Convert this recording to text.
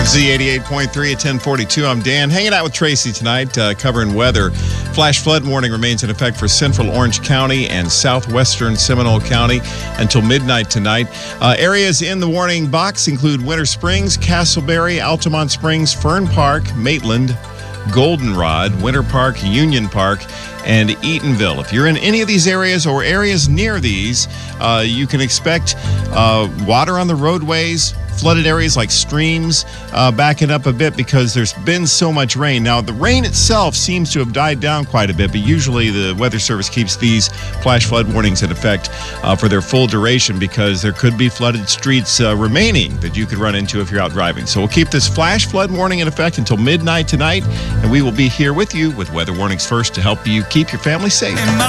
Z88.3 at 1042. I'm Dan, hanging out with Tracy tonight, covering weather. Flash flood warning remains in effect for central Orange County and southwestern Seminole County until midnight tonight. Areas in the warning box include Winter Springs, Castleberry, Altamont Springs, Fern Park, Maitland, Goldenrod, Winter Park, Union Park, and Eatonville. If you're in any of these areas or areas near these, you can expect water on the roadways, flooded areas like streams backing up a bit because there's been so much rain. Now, the rain itself seems to have died down quite a bit, but usually the Weather Service keeps these flash flood warnings in effect for their full duration because there could be flooded streets remaining that you could run into if you're out driving. So we'll keep this flash flood warning in effect until midnight tonight, and we will be here with you with weather warnings first to help you keep your family safe.